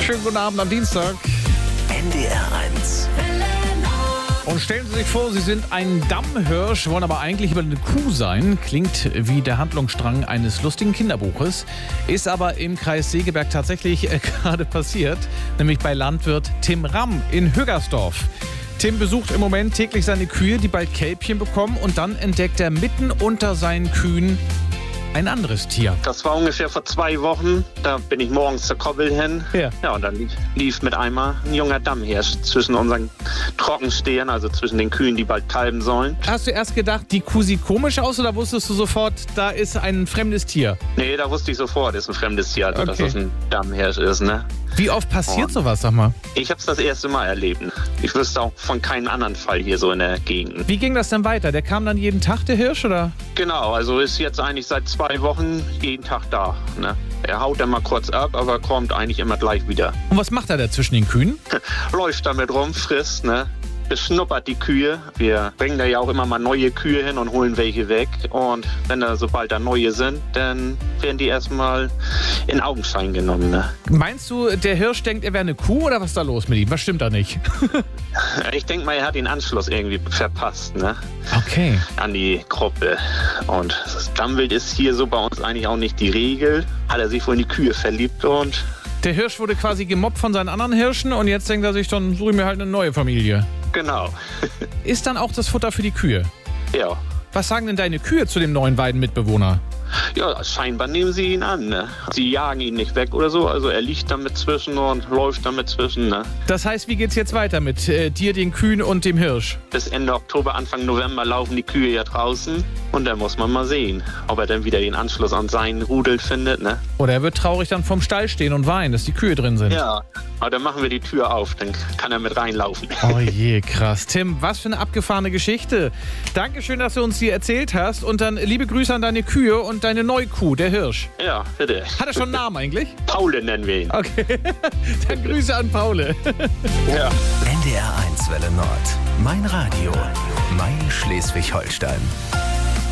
Schönen guten Abend am Dienstag. NDR 1. Und stellen Sie sich vor, Sie sind ein Dammhirsch, wollen aber eigentlich über eine Kuh sein. Klingt wie der Handlungsstrang eines lustigen Kinderbuches. Ist aber im Kreis Segeberg tatsächlich gerade passiert. Nämlich bei Landwirt Tim Ramm in Hüggersdorf. Tim besucht im Moment täglich seine Kühe, die bald Kälbchen bekommen. Und dann entdeckt er mitten unter seinen Kühen ein anderes Tier. Das war ungefähr vor 2 Wochen. Da bin ich morgens zur Koppel hin. Ja, und dann lief mit einmal ein junger Dammhirsch zwischen unseren Trockenstehern, also zwischen den Kühen, die bald kalben sollen. Hast du erst gedacht, die Kuh sieht komisch aus oder wusstest du sofort, da ist ein fremdes Tier? Nee, da wusste ich sofort, ist ein fremdes Tier, also dass das ein Dammhirsch ist, ne? Wie oft passiert sowas, sag mal? Ich habe es das erste Mal erlebt. Ich wüsste auch von keinem anderen Fall hier so in der Gegend. Wie ging das denn weiter? Der kam dann jeden Tag, der Hirsch, oder? Genau, also ist jetzt eigentlich seit 2 Wochen jeden Tag da, ne? Er haut dann mal kurz ab, aber kommt eigentlich immer gleich wieder. Und was macht er da zwischen den Kühen? Läuft damit rum, frisst, ne? Beschnuppert die Kühe. Wir bringen da ja auch immer mal neue Kühe hin und holen welche weg. Und wenn da sobald da neue sind, dann werden die erstmal in Augenschein genommen. Ne? Meinst du, der Hirsch denkt, er wäre eine Kuh oder was ist da los mit ihm? Was stimmt da nicht? Ich denke mal, er hat den Anschluss irgendwie verpasst, ne? Okay. An die Gruppe. Und das Dammwild ist hier so bei uns eigentlich auch nicht die Regel. Hat er sich wohl in die Kühe verliebt und... Der Hirsch wurde quasi gemobbt von seinen anderen Hirschen und jetzt denkt er sich, dann suche ich mir halt eine neue Familie. Genau. Ist dann auch das Futter für die Kühe? Ja. Was sagen denn deine Kühe zu dem neuen Weidenmitbewohner? Ja, scheinbar nehmen sie ihn an, ne? Sie jagen ihn nicht weg oder so, also er liegt damit zwischen und läuft damit zwischen, ne? Das heißt, wie geht's jetzt weiter mit dir, den Kühen und dem Hirsch? Bis Ende Oktober, Anfang November laufen die Kühe ja draußen und dann muss man mal sehen, ob er dann wieder den Anschluss an seinen Rudel findet, ne? Oder er wird traurig dann vorm Stall stehen und weinen, dass die Kühe drin sind. Ja, aber dann machen wir die Tür auf, dann kann er mit reinlaufen. Oh je, krass. Tim, was für eine abgefahrene Geschichte. Dankeschön, dass du uns die erzählt hast und dann liebe Grüße an deine Kühe und deine Neukuh, der Hirsch. Ja, bitte. Hat er schon einen Namen eigentlich? Paule nennen wir ihn. Okay, dann Grüße an Paule. Ja. NDR 1 Welle Nord. Mein Radio. Mein Schleswig-Holstein.